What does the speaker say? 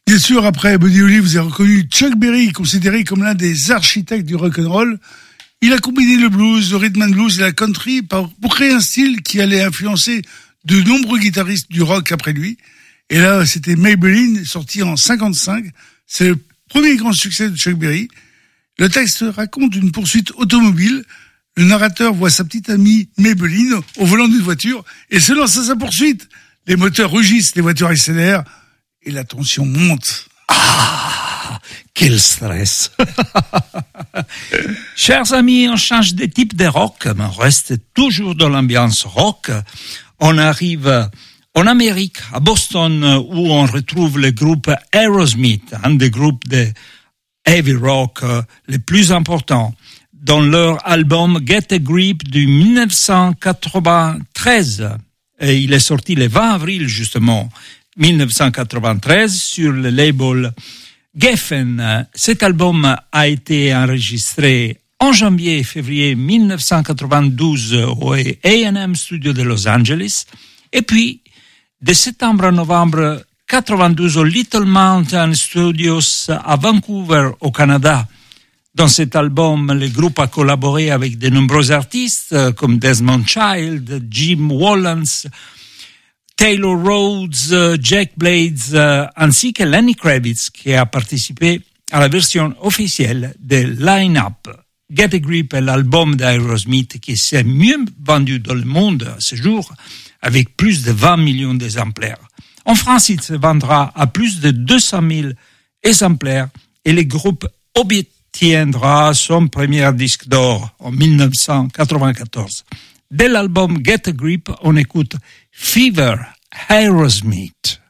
Bien sûr, après Buddy Holly, vous avez reconnu Chuck Berry, considéré comme l'un des architectes du rock'n'roll. Il a combiné le blues, le rhythm and blues et la country pour créer un style qui allait influencer de nombreux guitaristes du rock après lui. Et là, c'était Maybelline, sorti en 55. C'est le premier grand succès de Chuck Berry. Le texte raconte une poursuite automobile. Le narrateur voit sa petite amie Maybelline au volant d'une voiture et se lance à sa poursuite. Les moteurs rugissent, les voitures accélèrent et la tension monte. Ah, quel stress. Chers amis, on change de type de rock, mais on reste toujours dans l'ambiance rock. On arrive en Amérique, à Boston, où on retrouve le groupe Aerosmith, un des groupes de heavy rock les plus importants. Dans leur album Get a Grip de 1993. Et il est sorti le 20 avril, justement, 1993, sur le label Geffen. Cet album a été enregistré en janvier et février 1992 au A&M Studio de Los Angeles. Et puis, de septembre à novembre 92 au Little Mountain Studios à Vancouver, au Canada. Dans cet album, le groupe a collaboré avec de nombreux artistes comme Desmond Child, Jim Wallace, Taylor Rhodes, Jack Blades, ainsi que Lenny Kravitz, qui a participé à la version officielle de Line-Up. Get a Grip est l'album d'Aerosmith qui s'est mieux vendu dans le monde à ce jour, avec plus de 20 millions d'exemplaires. En France, il se vendra à plus de 200 000 exemplaires et le groupe obtiendra son premier disque d'or en 1994. De l'album Get a Grip, on écoute Fever, Aerosmith.